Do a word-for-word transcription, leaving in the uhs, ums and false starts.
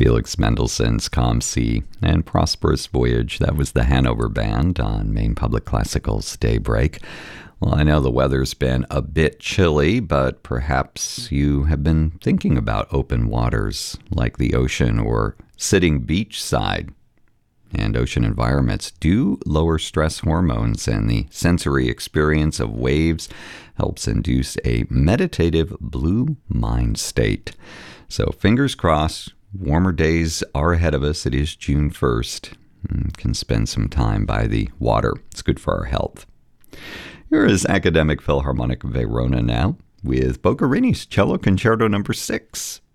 Felix Mendelssohn's Calm Sea and Prosperous Voyage. That was the Hanover Band on Maine Public Classical's Daybreak. Well, I know the weather's been a bit chilly, but perhaps you have been thinking about open waters like the ocean or sitting beachside. And ocean environments do lower stress hormones, and the sensory experience of waves helps induce a meditative blue mind state. So fingers crossed, warmer days are ahead of us. It is June first. And can spend some time by the water. It's good for our health. Here is Academic Philharmonic Verona now with Boccherini's Cello Concerto number six.